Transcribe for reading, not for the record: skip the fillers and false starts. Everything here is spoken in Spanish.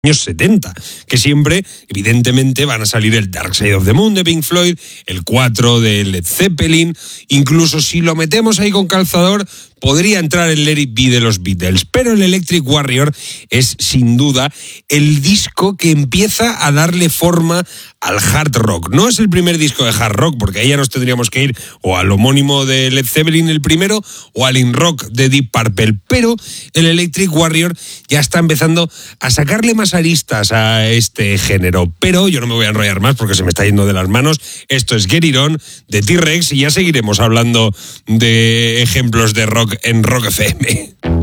años 70, que siempre, evidentemente, van a salir el Dark Side of the Moon de Pink Floyd, el 4 de Led Zeppelin, incluso si lo metemos ahí con calzador, podría entrar el Let It Be de los Beatles, pero el Electric Warrior es, sin duda, el disco que empieza a darle forma al hard rock. No es el primer disco de hard rock, porque ahí ya nos tendríamos que ir o al homónimo de Led Zeppelin, el primero, o al In Rock de Deep Purple, pero el Electric Warrior ya está empezando a sacarle más aristas a este género. Pero yo no me voy a enrollar más porque se me está yendo de las manos. Esto es Get It On de T-Rex y ya seguiremos hablando de ejemplos de rock en Rock FM.